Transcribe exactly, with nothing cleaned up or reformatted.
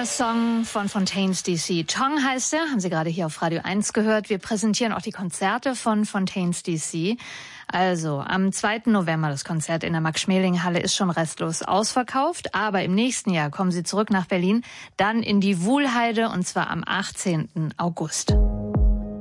Neuer Song von Fontaines D C. Tong heißt er, haben Sie gerade hier auf Radio eins gehört. Wir präsentieren auch die Konzerte von Fontaines D C. Also am zweiten November, das Konzert in der Max-Schmeling-Halle ist schon restlos ausverkauft. Aber im nächsten Jahr kommen Sie zurück nach Berlin, dann in die Wuhlheide und zwar am achtzehnten August.